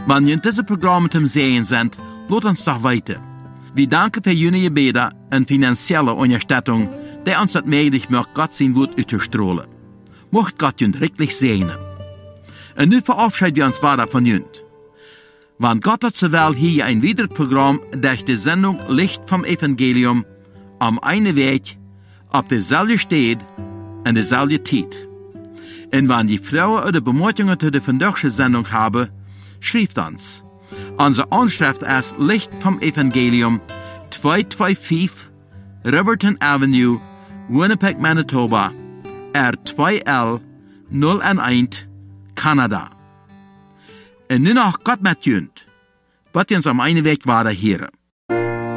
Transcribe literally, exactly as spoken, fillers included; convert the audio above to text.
Wenn ihr in diesem Programm zum Sehen sind, lasst uns doch weiter. Wir danken für Ihre Gebete und finanzielle Unterstützung, die uns das möglich macht, Gott sein Wort auszustrahlen. Mocht Gott uns wirklich segnen. Und nun verabschieden wir uns weiter von Ihnen. Wenn Gott hat so will, hier ein weiteres Programm durch die Sendung Licht vom Evangelium am einen Weg, auf derselben Stelle und derselben Zeit. Und wenn die Frauen oder Bemerkungen zu der vandaagse Sendung haben, schreibt uns. Unsere Anschrift ist Licht vom Evangelium, zweihunderfünfundzweißig Riverton Avenue, Winnipeg, Manitoba, R zwei L null eins, Kanada. Und nun noch Gott mit Jünd, wird uns am einen Weg weiter hören.